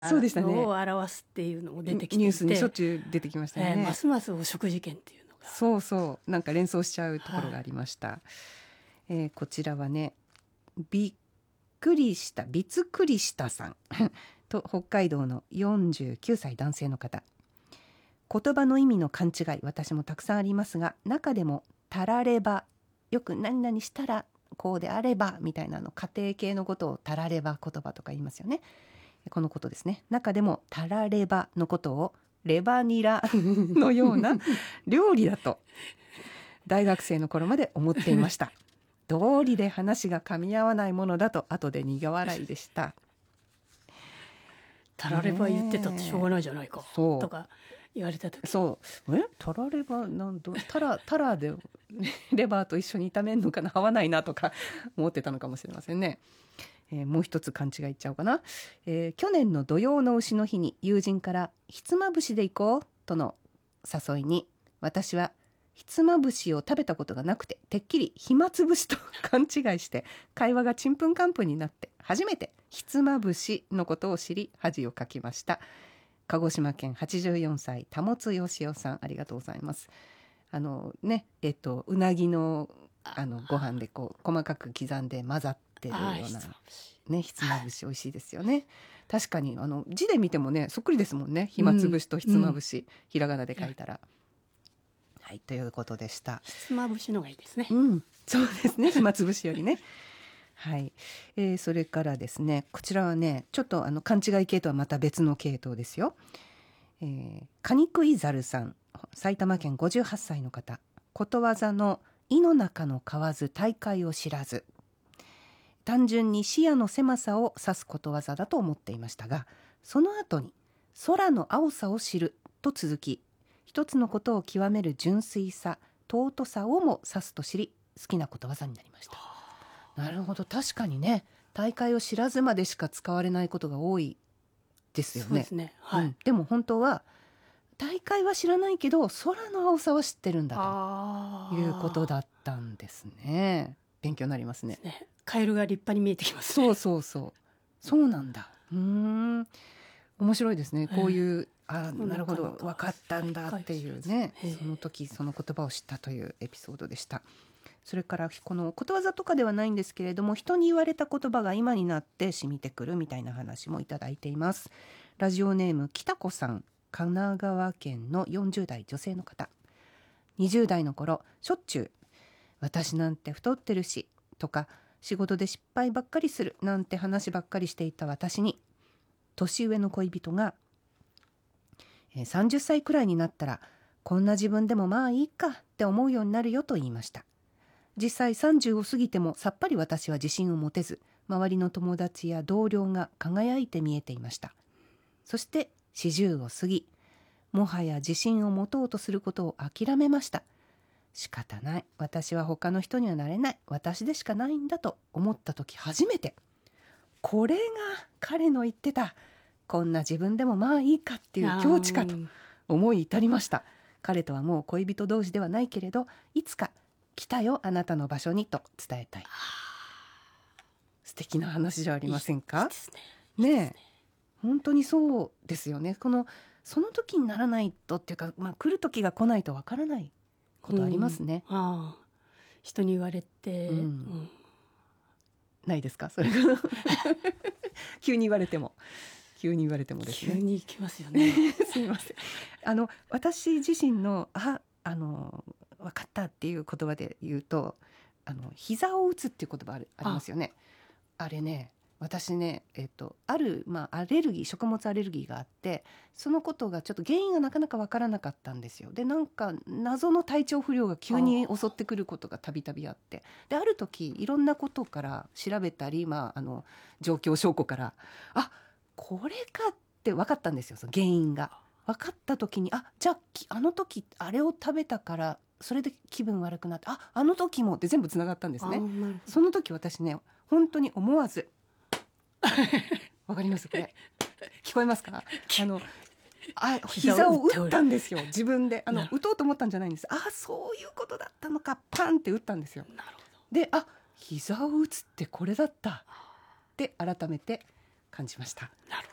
そうでしたね。 のを表すっていうのも出てきていて、 ニュースにしょっちゅう出てきましたね。 ますますお食事券っていうのが、 そうそうなんか連想しちゃうところがありました。こちらはね、びっくりしたさんと北海道の49歳男性の方。言葉の意味の勘違い、私もたくさんありますが、中でもたられば、よく何々したらこうであればみたいなの、家庭系のことをたられば言葉とか言いますよね。このことですね。中でもたらればのことをレバニラのような料理だと大学生の頃まで思っていました。道理で話が噛み合わないものだと後で苦笑いでした。 たられば言ってたってしょうがないじゃないかとか言われた時、 そうたらればたらでレバーと一緒に炒めるのかな、合わないなとか思ってたのかもしれませんね。もう一つ勘違いいっちゃおうかな。去年の土用の丑の日に友人からひつまぶしで行こうとの誘いに、私はひつまぶしを食べたことがなくて、てっきり暇つぶしと勘違いして会話がちんぷんかんぷんになって、初めてひつまぶしのことを知り恥をかきました。鹿児島県84歳田本義雄さん、ありがとうございます。うなぎのご飯でこう細かく刻んで混ざってるようなね、ひつまぶし美味しいですよね。確かに字で見てもねそっくりですもんね。暇つぶしとひつまぶし、ひらがなで書いたら、はい、ということでした。 ひつまぶしのがいいですね。 そうですね、暇つぶしよりね。はい、それからですね、こちらはねちょっと勘違い系とはまた別の系統ですよ。カニクイザルさん、埼玉県58歳の方。ことわざの井の中の蛙大海を知らず、単純に視野の狭さを指すことわざだと思っていましたが、その後に空の青さを知ると続き、一つのことを極める純粋さ、尊さをも指すと知り、好きなことわざになりました。なるほど、確かにね、大海を知らずまでしか使われないことが多いですよね。 そうですね、はい。 でも本当は大海は知らないけど空の青さは知ってるんだということだったんですね。勉強になりますね。 カエルが立派に見えてきますね。そうなんだ。面白いですね。こういうなるほど分かったんだっていうね、その時その言葉を知ったというエピソードでした。それからこのことわざとかではないんですけれども、人に言われた言葉が今になって染みてくるみたいな話もいただいています。ラジオネームきたこさん、神奈川県の40代女性の方。20代の頃しょっちゅう私なんて太ってるしとか、仕事で失敗ばっかりするなんて話ばっかりしていた私に、年上の恋人が30歳くらいになったらこんな自分でもまあいいかって思うようになるよと言いました。実際30を過ぎてもさっぱり私は自信を持てず、周りの友達や同僚が輝いて見えていました。そして40を過ぎ、もはや自信を持とうとすることを諦めました。仕方ない、私は他の人にはなれない、私でしかないんだと思った時、初めてこれが彼の言ってたこんな自分でもまあいいかっていう境地かと思い至りました。彼とはもう恋人同士ではないけれど、いつか来たよあなたの場所にと伝えたい。素敵な話じゃありませんか。ねえ、本当にそうですよね。その時にならないとっていうか、来る時が来ないとわからないことありますね。 人に言われて、 ないですかそれが急に言われてもですね。 急に来ますよねすみません。私自身の分かったっていう言葉で言うと、膝を打つっていう言葉ありますよね。あれね、私ね、ある、アレルギー、食物アレルギーがあって、そのことがちょっと原因がなかなか分からなかったんですよ。で、なんか謎の体調不良が急に襲ってくることがたびたびあって、である時いろんなことから調べたり、状況証拠からこれかって分かったんですよ。その原因が分かった時に、じゃああの時あれを食べたからそれで気分悪くなって、あの時もって全部つながったんですね。その時私ね、本当に思わずわかりますこれ聞こえますか。膝を打ったんですよ。自分で打とうと思ったんじゃないんです。そういうことだったのか、パンって打ったんですよ。 なるほど。 で膝を打つってこれだったって改めて感じました。 なるほど。